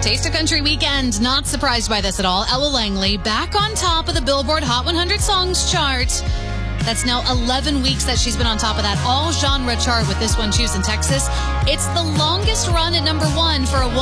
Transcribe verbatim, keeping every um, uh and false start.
Taste of Country weekend. Not surprised by this at all. Ella Langley back on top of the Billboard Hot one hundred Songs chart. That's now eleven weeks that she's been on top of that all-genre chart with this one, Choosing Texas. It's the longest run at number one for a woman.